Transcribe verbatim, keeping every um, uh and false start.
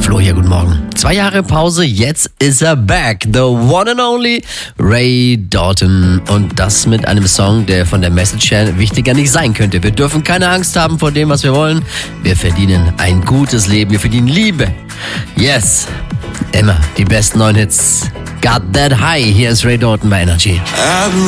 Flo hier, guten Morgen. Zwei Jahre Pause, jetzt ist er back. The one and only Ray Dalton. Und das mit einem Song, der von der Message her wichtiger nicht sein könnte. Wir dürfen keine Angst haben vor dem, was wir wollen. Wir verdienen ein gutes Leben, wir verdienen Liebe. Yes, immer die besten neuen Hits. Got that high. Hier ist Ray Dalton bei Energy.